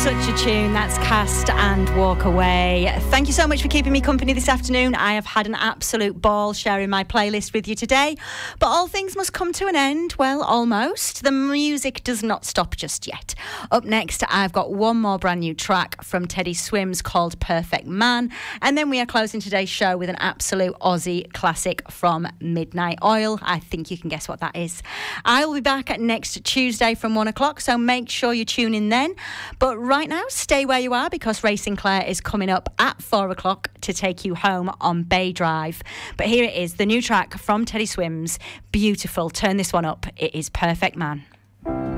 Such a tune. That's Cast and Walk Away. Thank you so much for keeping me company this afternoon. I have had an absolute ball sharing my playlist with you today. But all things must come to an end. Well, almost. The music does not stop just yet. Up next, I've got one more brand new track from Teddy Swims called Perfect Man. And then we are closing today's show with an absolute Aussie classic from Midnight Oil. I think you can guess what that is. I will be back next Tuesday from 1 o'clock, so make sure you tune in then. But right now, stay where you are because Ray Sinclair is coming up at 4 o'clock to take you home on Bay Drive. But here it is, the new track from Teddy Swims. Beautiful. Turn this one up. It is Perfect Man.